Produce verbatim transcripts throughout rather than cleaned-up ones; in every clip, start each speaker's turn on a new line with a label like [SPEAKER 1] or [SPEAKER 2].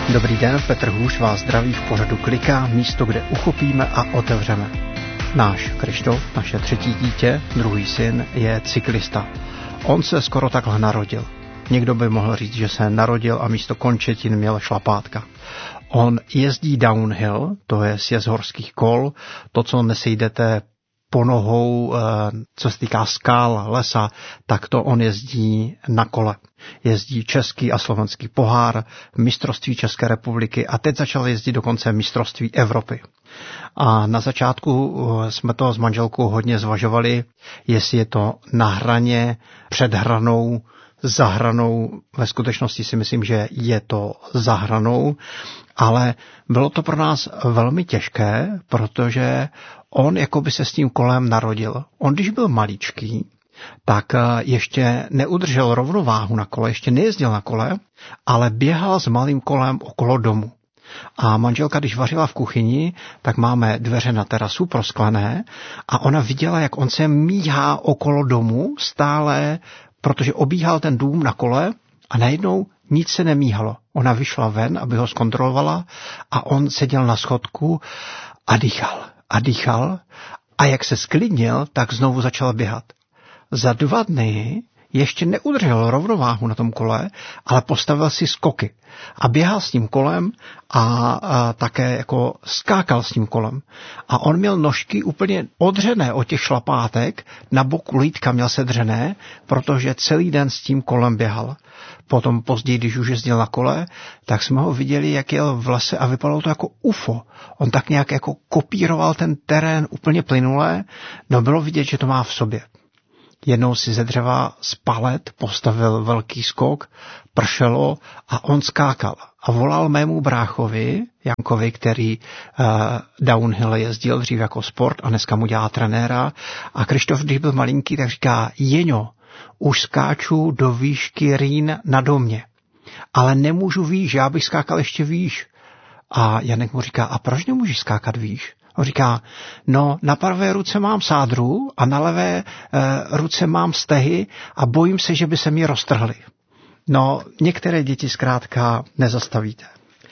[SPEAKER 1] Dobrý den, Petr Hůř vás zdraví v pořadu Klika, místo, kde uchopíme a otevřeme. Náš Krištof, naše třetí dítě, druhý syn, je cyklista. On se skoro takhle narodil. Někdo by mohl říct, že se narodil a místo končetin měl šlapátka. On jezdí downhill, to je sjezd horských kol, to, co nesejdete po nohou, co se týká skal, lesa, tak to on jezdí na kole. Jezdí český a slovenský pohár, mistrovství České republiky a teď začal jezdit dokonce mistrovství Evropy. A na začátku jsme to s manželkou hodně zvažovali, jestli je to na hraně, před hranou, za hranou. Ve skutečnosti si myslím, že je to za hranou, ale bylo to pro nás velmi těžké, protože on jako by se s tím kolem narodil. On, když byl maličký, tak ještě neudržel rovnováhu na kole, ještě nejezdil na kole, ale běhal s malým kolem okolo domu. A manželka, když vařila v kuchyni, tak máme dveře na terasu prosklené a ona viděla, jak on se míhá okolo domu stále, protože obíhal ten dům na kole a najednou nic se nemíhalo. Ona vyšla ven, aby ho zkontrolovala a on seděl na schodku a dýchal a dýchal a jak se sklidnil, tak znovu začal běhat. Za dva dny ještě neudržel rovnováhu na tom kole, ale postavil si skoky a běhal s tím kolem a, a také jako skákal s tím kolem. A on měl nožky úplně odřené od těch šlapátek, na boku lítka měl sedřené, protože celý den s tím kolem běhal. Potom později, když už jezdil na kole, tak jsme ho viděli, jak jel v lese a vypadalo to jako U F O. On tak nějak jako kopíroval ten terén úplně plynule, no bylo vidět, že to má v sobě. Jednou si ze dřeva z palet postavil velký skok, pršelo a on skákal. A volal mému bráchovi, Jankovi, který uh, downhill jezdil dřív jako sport a dneska mu dělá trenéra. A Krištof, když byl malinký, tak říká, Jeňo, už skáču do výšky Rýn na domě, ale nemůžu výš, já bych skákal ještě výš. A Janek mu říká, a proč nemůžeš skákat výš? On říká, no na pravé ruce mám sádru a na levé e, ruce mám stehy a bojím se, že by se mi roztrhly. No, některé děti zkrátka nezastavíte.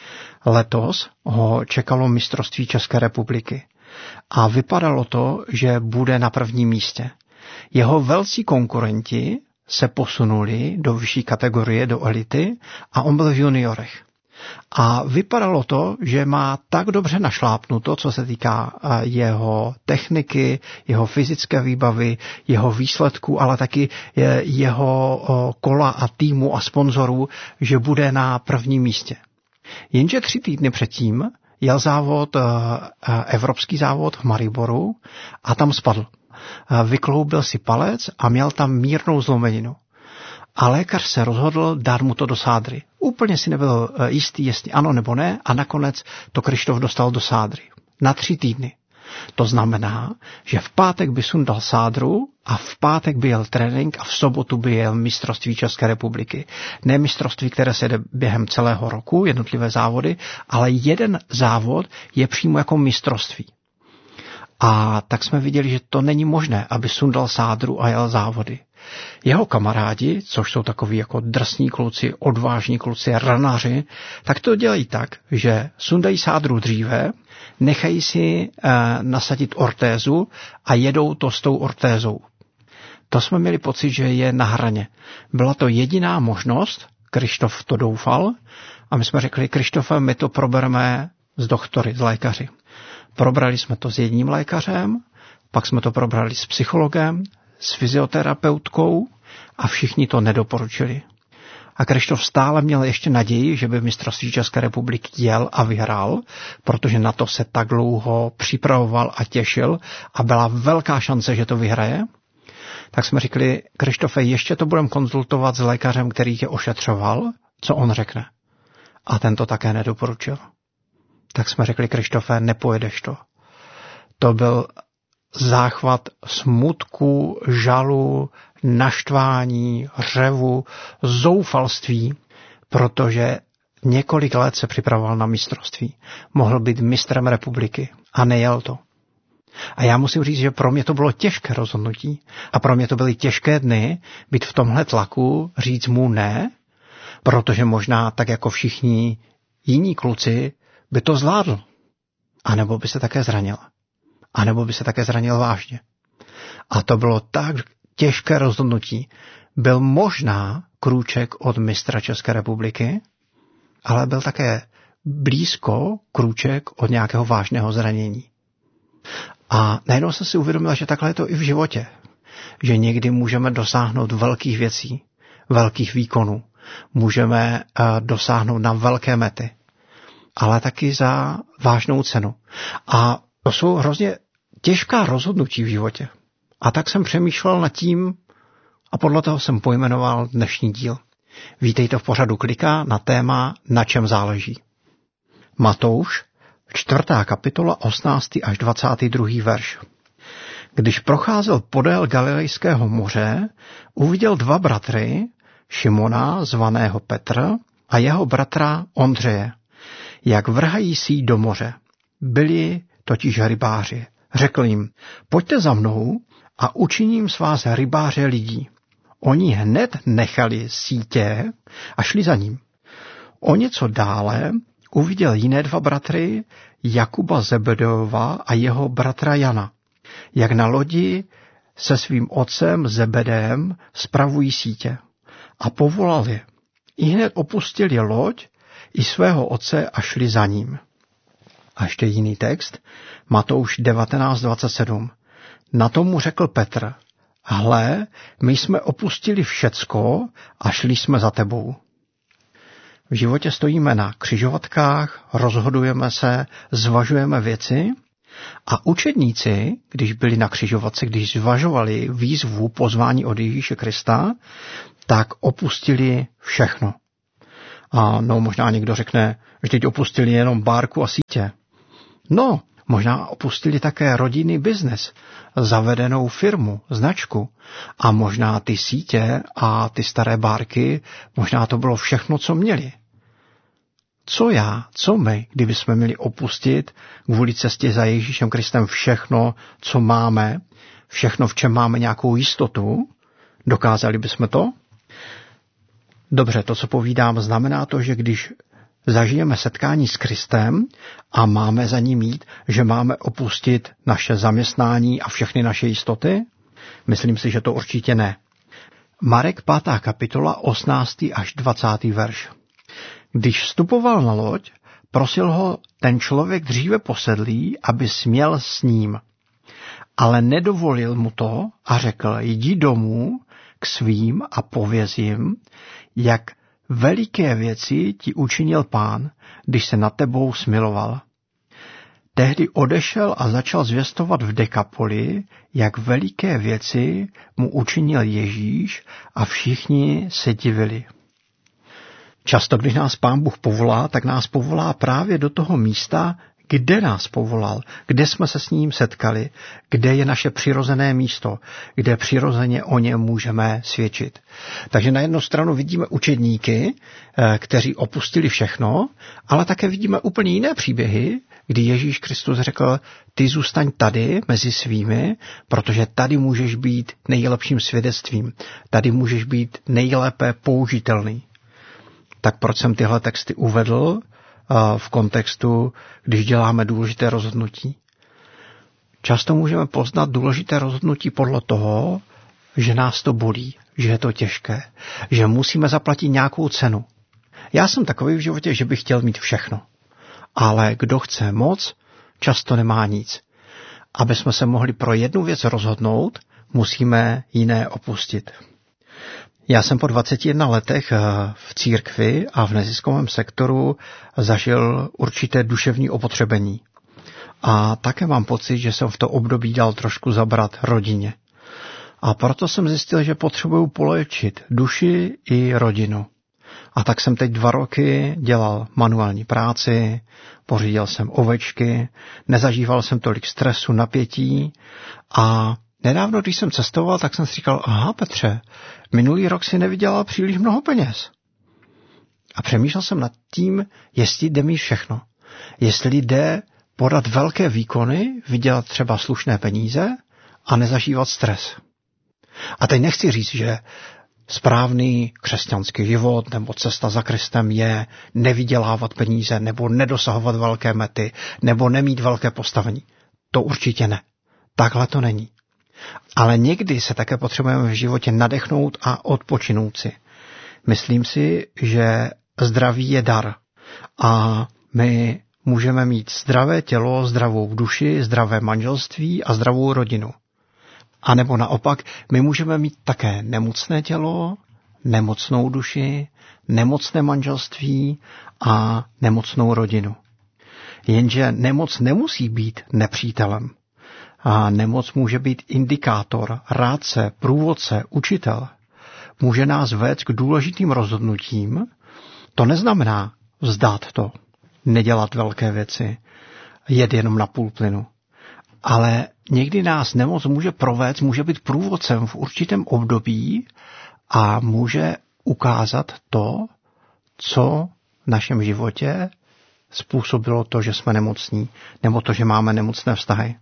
[SPEAKER 1] Letos ho čekalo mistrovství České republiky a vypadalo to, že bude na prvním místě. Jeho velcí konkurenti se posunuli do vyšší kategorie, do elity a on byl v juniorech. A vypadalo to, že má tak dobře našlápnuto, co se týká jeho techniky, jeho fyzické výbavy, jeho výsledků, ale taky jeho kola a týmu a sponzorů, že bude na prvním místě. Jenže tři týdny předtím jel závod, evropský závod v Mariboru a tam spadl. Vykloubil si palec a měl tam mírnou zlomeninu. A lékař se rozhodl dát mu to do sádry. Úplně si nebyl jistý, jestli ano nebo ne, a nakonec to Krištof dostal do sádry. Na tři týdny. To znamená, že v pátek by sundal sádru a v pátek by jel trénink a v sobotu by jel mistrovství České republiky. Ne mistrovství, které se jde během celého roku, jednotlivé závody, ale jeden závod je přímo jako mistrovství. A tak jsme viděli, že to není možné, aby sundal sádru a jel závody. Jeho kamarádi, což jsou takoví jako drsní kluci, odvážní kluci, ranaři, tak to dělají tak, že sundají sádru dříve, nechají si e, nasadit ortézu a jedou to s tou ortézou. To jsme měli pocit, že je na hraně. Byla to jediná možnost, Krištof to doufal a my jsme řekli, Krištofe, my to probereme s doktory, s lékaři. Probrali jsme to s jedním lékařem, pak jsme to probrali s psychologem, s fyzioterapeutkou a všichni to nedoporučili. A Krištof stále měl ještě naději, že by mistrovství České republiky jel a vyhrál, protože na to se tak dlouho připravoval a těšil a byla velká šance, že to vyhraje. Tak jsme řekli, Krištofe, ještě to budeme konzultovat s lékařem, který tě ošetřoval, co on řekne. A ten to také nedoporučil. Tak jsme řekli, Krištofe, nepojedeš to. To byl záchvat smutku, žalu, naštvání, řevu, zoufalství, protože několik let se připravoval na mistrovství. Mohl být mistrem republiky a nejel to. A já musím říct, že pro mě to bylo těžké rozhodnutí a pro mě to byly těžké dny být v tomhle tlaku, říct mu ne, protože možná tak jako všichni jiní kluci by to zvládl. A nebo by se také zranil. A nebo by se také zranil vážně. A to bylo tak těžké rozhodnutí. Byl možná krůček od mistra České republiky, ale byl také blízko krůček od nějakého vážného zranění. A najednou jsem si uvědomil, že takhle je to i v životě. Že někdy můžeme dosáhnout velkých věcí, velkých výkonů. Můžeme dosáhnout na velké mety, ale taky za vážnou cenu. A to jsou hrozně těžká rozhodnutí v životě. A tak jsem přemýšlel nad tím a podle toho jsem pojmenoval dnešní díl. Vítejte v pořadu Klika na téma Na čem záleží. Matouš, čtvrtá kapitola, osmnáctý až dvacátý druhý verš. Když procházel podél Galilejského moře, uviděl dva bratry, Šimona, zvaného Petr, a jeho bratra Ondřeje, jak vrhají síť do moře. Byli totiž rybáři. Řekl jim, pojďte za mnou a učiním z vás rybáře lidí. Oni hned nechali sítě a šli za ním. O něco dále uviděl jiné dva bratry, Jakuba Zebedeova a jeho bratra Jana, jak na lodi se svým otcem Zebedem spravují sítě. A povolal je. Ihned opustili loď i svého otce a šli za ním. A ještě jiný text, Matouš devatenáct dvacet sedm. Na tomu řekl Petr, hle, my jsme opustili všecko a šli jsme za tebou. V životě stojíme na křižovatkách, rozhodujeme se, zvažujeme věci a učedníci, když byli na křižovatce, když zvažovali výzvu pozvání od Ježíše Krista, tak opustili všechno. A no, možná někdo řekne, že teď opustili jenom bárku a sítě. No, možná opustili také rodinný biznes, zavedenou firmu, značku. A možná ty sítě a ty staré bárky, možná to bylo všechno, co měli. Co já, co my, kdyby jsme měli opustit kvůli cestě za Ježíšem Kristem všechno, co máme, všechno, v čem máme nějakou jistotu, dokázali bychom to? Dobře, to, co povídám, znamená to, že když zažijeme setkání s Kristem a máme za ním jít, že máme opustit naše zaměstnání a všechny naše jistoty? Myslím si, že to určitě ne. Marek pátá kapitola, osmnáctý až dvacátý verš. Když vstupoval na loď, prosil ho ten člověk dříve posedlý, aby směl s ním. Ale nedovolil mu to a řekl, jdi domů k svým a pověz jim, jak veliké věci ti učinil Pán, když se nad tebou smiloval. Tehdy odešel a začal zvěstovat v Dekapoli, jak veliké věci mu učinil Ježíš a všichni se divili. Často, když nás Pán Bůh povolá, tak nás povolá právě do toho místa, kde nás povolal, kde jsme se s ním setkali, kde je naše přirozené místo, kde přirozeně o něm můžeme svědčit. Takže na jednu stranu vidíme učedníky, kteří opustili všechno, ale také vidíme úplně jiné příběhy, kdy Ježíš Kristus řekl, ty zůstaň tady mezi svými, protože tady můžeš být nejlepším svědectvím, tady můžeš být nejlépe použitelný. Tak proč jsem tyhle texty uvedl v kontextu, když děláme důležité rozhodnutí? Často můžeme poznat důležité rozhodnutí podle toho, že nás to bolí, že je to těžké, že musíme zaplatit nějakou cenu. Já jsem takový v životě, že bych chtěl mít všechno. Ale kdo chce moc, často nemá nic. Aby jsme se mohli pro jednu věc rozhodnout, musíme jiné opustit. Já jsem po dvaceti jedné letech v církvi a v neziskovém sektoru zažil určité duševní opotřebení. A také mám pocit, že jsem v to období dal trošku zabrat rodině. A proto jsem zjistil, že potřebuju poléčit duši i rodinu. A tak jsem teď dva roky dělal manuální práci, pořídil jsem ovečky, nezažíval jsem tolik stresu, napětí a nedávno, když jsem cestoval, tak jsem si říkal, aha Petře, minulý rok si nevydělal příliš mnoho peněz. A přemýšlel jsem nad tím, jestli jde mít všechno. Jestli jde podat velké výkony, vydělat třeba slušné peníze a nezažívat stres. A teď nechci říct, že správný křesťanský život nebo cesta za Kristem je nevydělávat peníze nebo nedosahovat velké mety nebo nemít velké postavení. To určitě ne. Takhle to není. Ale někdy se také potřebujeme v životě nadechnout a odpočinout si. Myslím si, že zdraví je dar a my můžeme mít zdravé tělo, zdravou duši, zdravé manželství a zdravou rodinu. A nebo naopak, my můžeme mít také nemocné tělo, nemocnou duši, nemocné manželství a nemocnou rodinu. Jenže nemoc nemusí být nepřítelem. A nemoc může být indikátor, rádce, průvodce, učitel. Může nás vést k důležitým rozhodnutím. To neznamená vzdát to, nedělat velké věci, jet jenom na půl plynu. Ale někdy nás nemoc může provést, může být průvodcem v určitém období a může ukázat to, co v našem životě způsobilo to, že jsme nemocní, nebo to, že máme nemocné vztahy.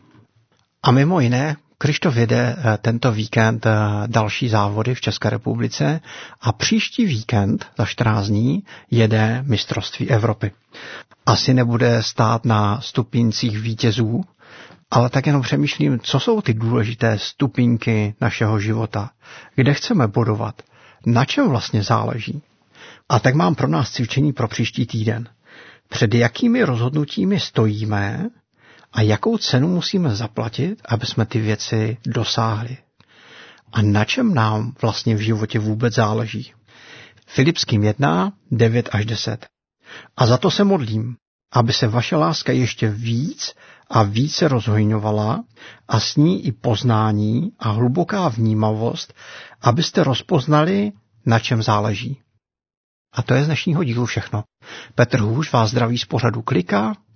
[SPEAKER 1] A mimo jiné, Krištof jede tento víkend další závody v České republice a příští víkend za čtrnáct dní jede mistrovství Evropy. Asi nebude stát na stupíncích vítězů, ale tak jenom přemýšlím, co jsou ty důležité stupínky našeho života, kde chceme bodovat, na čem vlastně záleží. A tak mám pro nás cvičení pro příští týden. Před jakými rozhodnutími stojíme a jakou cenu musíme zaplatit, aby jsme ty věci dosáhli. A na čem nám vlastně v životě vůbec záleží. Filipským jedna, devět až deset. A za to se modlím, aby se vaše láska ještě víc a více rozhojňovala a s ní i poznání a hluboká vnímavost, abyste rozpoznali, na čem záleží. A to je z dnešního dílu všechno. Petr Hůř vás zdraví z pořadu Klika